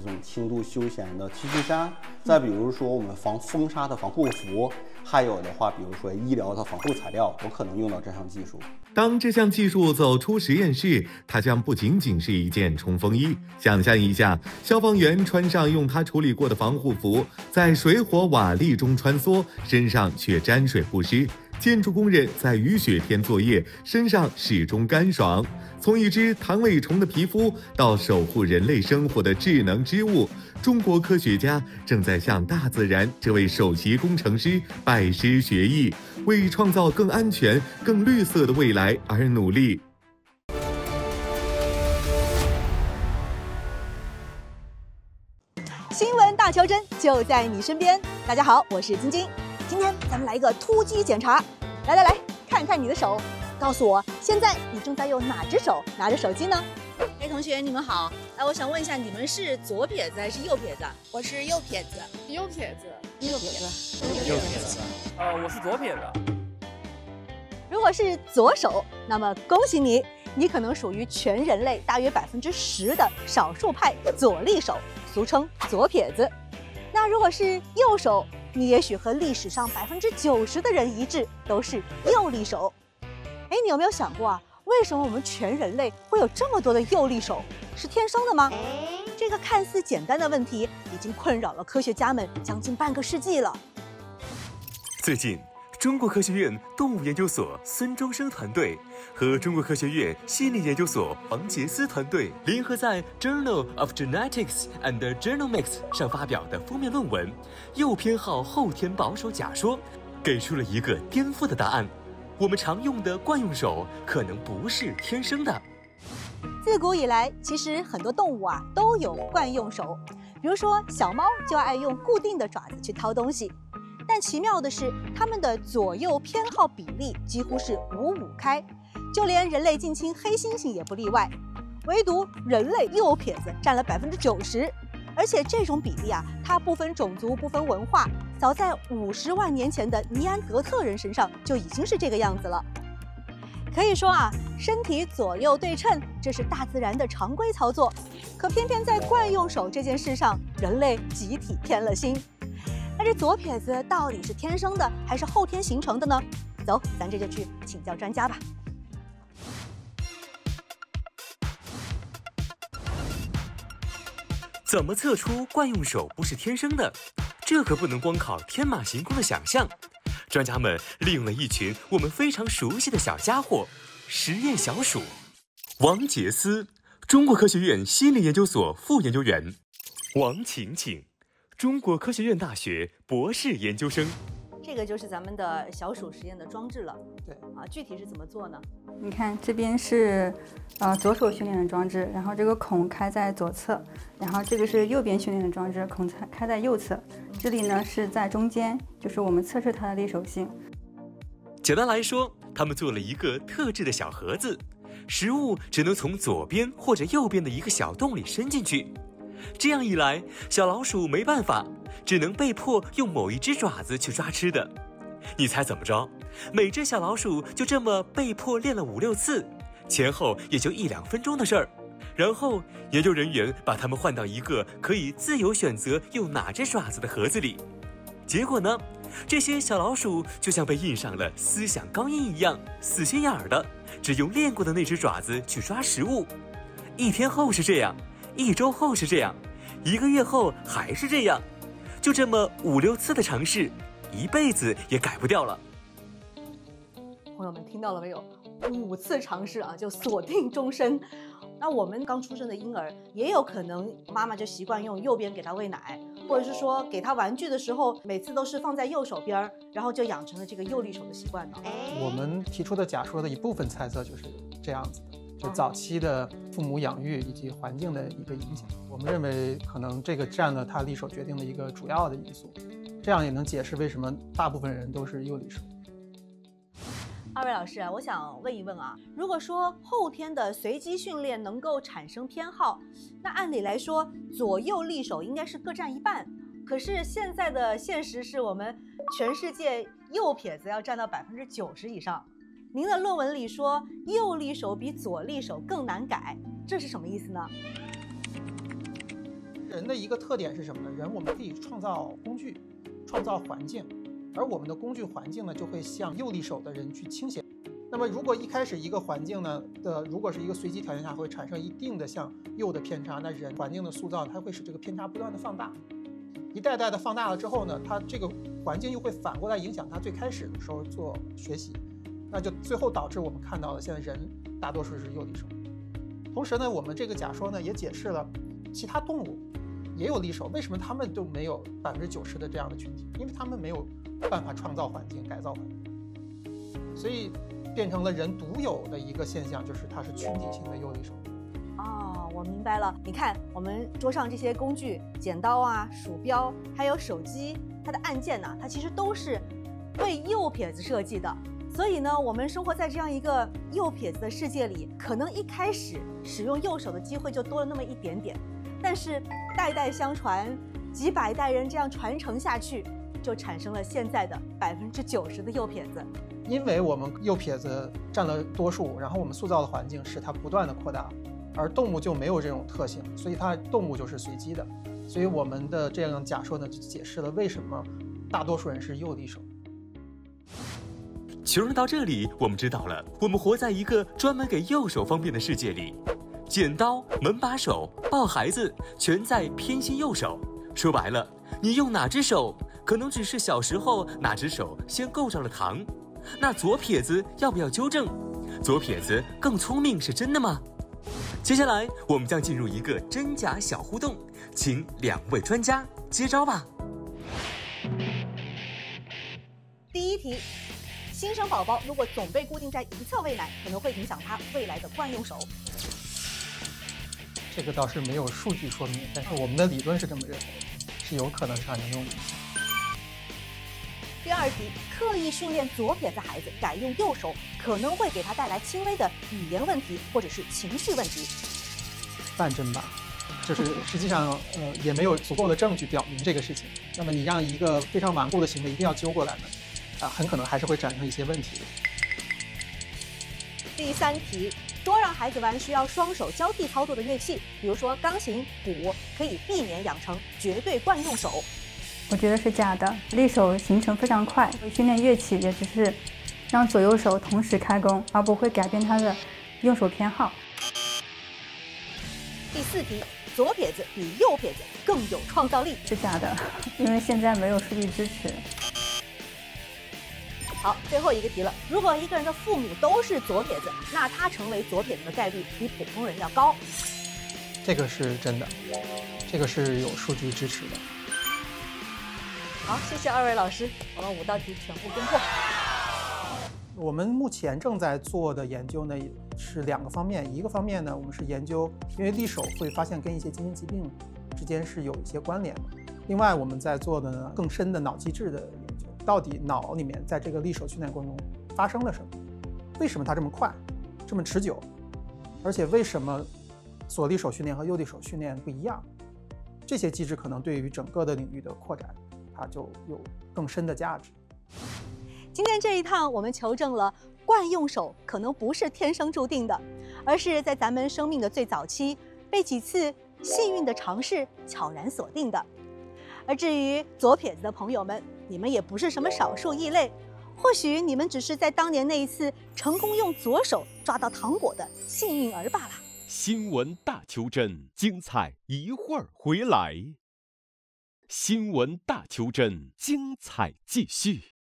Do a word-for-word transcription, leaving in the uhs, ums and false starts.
种轻度休闲的 T 恤衫，再比如说我们防风沙的防护服，还有的话，比如说医疗的防护材料，都可能用到这项技术。 当这项技术走出实验室，它将不仅仅是一件冲锋衣。想象一下，消防员穿上用它处理过的防护服，在水火瓦砾中穿梭，身上却沾水不湿；建筑工人在雨雪天作业，身上始终干爽。从一只弹尾虫的皮肤到守护人类生活的智能织物，中国科学家正在向大自然这位首席工程师拜师学艺，为创造更安全、更绿色的未来而努力。 新闻大调针就在你身边。大家好，我是晶晶。今天咱们来一个突击检查，来来来，看看你的手，告诉我现在你正在用哪只手拿着手机呢？哎，同学你们好，哎，我想问一下，你们是左撇子还是右撇子？ 我是右撇子。 右撇子。 右撇子。 右撇子。呃，我是左撇子。 如果是左手，那么恭喜你，你可能属于全人类大约百分之十的少数派左利手，俗称左撇子。那如果是右手，你也许和历史上百分之九十的人一致，都是右利手。哎，你有没有想过啊？为什么我们全人类会有这么多的右利手？是天生的吗？这个看似简单的问题，已经困扰了科学家们将近半个世纪了。 最近，中国科学院动物研究所孙中生团队和中国科学院心理研究所王杰斯团队联合在《Journal of Genetics and Genomics》上发表的封面论文《右偏好后天保守假说》，给出了一个颠覆的答案。我们常用的惯用手可能不是天生的。 自古以来，其实很多动物啊都有惯用手，比如说小猫就爱用固定的爪子去掏东西。但奇妙的是，它们的左右偏好比例几乎是五五开，就连人类近亲黑猩猩也不例外。唯独人类右撇子占了百分之九十，而且这种比例啊，它不分种族、不分文化，早在五十万年前的尼安德特人身上就已经是这个样子了。可以说啊，身体左右对称，这是大自然的常规操作。可偏偏在惯用手这件事上，人类集体偏了心。那这左撇子到底是天生的还是后天形成的呢？走，咱这就去请教专家吧。 怎么测出惯用手不是天生的？这可不能光靠天马行空的想象。专家们利用了一群我们非常熟悉的小家伙——实验小鼠。王杰斯，中国科学院心理研究所副研究员；王晴晴，中国科学院大学博士研究生。 这个就是咱们的小鼠实验的装置了。对啊，具体是怎么做呢？ 你看这边是呃左手训练的装置，然后这个孔开在左侧，然后这个是右边训练的装置，孔开在右侧，这里呢是在中间，就是我们测试它的利手性。 简单来说，他们做了一个特制的小盒子，食物只能从左边或者右边的一个小洞里伸进去。这样一来，小老鼠没办法，只能被迫用某一只爪子去抓吃的。你猜怎么着？每只小老鼠就这么被迫练了五六次，前后也就一两分钟的事儿。然后研究人员把它们换到一个可以自由选择用哪只爪子的盒子里。结果呢，这些小老鼠就像被印上了思想钢印一样，死心眼儿的只用练过的那只爪子去抓食物。一天后是这样，一周后是这样，一个月后还是这样，就这么五六次的尝试，一辈子也改不掉了。 朋友们听到了没有？五次尝试啊，就锁定终身。那我们刚出生的婴儿也有可能妈妈就习惯用右边给他喂奶，或者是说给他玩具的时候每次都是放在右手边，然后就养成了这个右利手的习惯呢。 我们提出的假说的一部分猜测就是这样子的，就早期的父母养育以及环境的一个影响。我们认为可能这个占了他利手决定的一个主要的因素，这样也能解释为什么大部分人都是右利手。 二位老师啊，我想问一问啊，如果说后天的随机训练能够产生偏好，那按理来说左右利手应该是各占一半。可是现在的现实是我们全世界右撇子要占到百分之九十以上。您的论文里说右利手比左利手更难改，这是什么意思呢？ 人的一个特点是什么呢？人我们可以创造工具，创造环境，而我们的工具环境呢，就会向右利手的人去倾斜。那么如果一开始一个环境呢的，如果是一个随机条件下会产生一定的向右的偏差，那人环境的塑造它会使这个偏差不断的放大，一代代的放大了之后呢，它这个环境又会反过来影响它最开始的时候做学习，那就最后导致我们看到的现在人大多数是右利手。同时呢，我们这个假说呢也解释了其他动物也有利手，为什么他们都没有百分之九十的这样的群体？因为他们没有办法创造环境、改造环境，所以变成了人独有的一个现象，就是它是群体性的右利手。 哦，我明白了。你看，我们桌上这些工具，剪刀啊、鼠标，还有手机，它的按键呢，它其实都是为右撇子设计的。所以呢，我们生活在这样一个右撇子的世界里，可能一开始使用右手的机会就多了那么一点点，但是代代相传，几百代人这样传承下去，就产生了现在的百分之九十的右撇子。 因为我们右撇子占了多数，然后我们塑造的环境使它不断的扩大，而动物就没有这种特性，所以它动物就是随机的。所以我们的这样假说呢，就解释了为什么大多数人是右利手。 求论到这里，我们知道了，我们活在一个专门给右手方便的世界里，剪刀、门把手、抱孩子，全在偏心右手。说白了，你用哪只手，可能只是小时候哪只手先够上了糖。那左撇子要不要纠正？左撇子更聪明是真的吗？接下来我们将进入一个真假小互动，请两位专家接招吧。 第一题，新生宝宝如果总被固定在一侧喂奶，可能会影响他未来的惯用手。 这个倒是没有数据说明，但是我们的理论是这么认为，是有可能产生用影响。 第二题，刻意训练左撇子孩子改用右手，可能会给他带来轻微的语言问题或者是情绪问题。 半真吧，就是实际上呃也没有足够的证据表明这个事情。那么你让一个非常顽固的行为一定要揪过来呢，啊，很可能还是会产生一些问题的。 第三题，多让孩子玩需要双手交替操作的乐器，比如说钢琴、鼓，可以避免养成绝对惯用手。 我觉得是假的，利手形成非常快，训练乐器也只是让左右手同时开工，而不会改变他的用手偏好。 第四题，左撇子比右撇子更有创造力， 是假的，因为现在没有数据支持。 好，最后一个题了，如果一个人的父母都是左撇子，那他成为左撇子的概率比普通人要高。 这个是真的，这个是有数据支持的。 好，谢谢二位老师，我们五道题全部攻破。 我们目前正在做的研究呢是两个方面，一个方面呢，我们是研究，因为利手会发现跟一些基因疾病之间是有一些关联的。另外，我们在做的呢更深的脑机制的研究，到底脑里面在这个利手训练过程中发生了什么？为什么它这么快，这么持久？而且为什么左利手训练和右利手训练不一样？这些机制可能对于整个的领域的扩展，它就有更深的价值。 今天这一趟，我们求证了惯用手可能不是天生注定的，而是在咱们生命的最早期被几次幸运的尝试悄然锁定的。而至于左撇子的朋友们，你们也不是什么少数异类，或许你们只是在当年那一次成功用左手抓到糖果的幸运儿罢了。 新闻大求真，精彩一会儿回来。新闻大求真，精彩继续。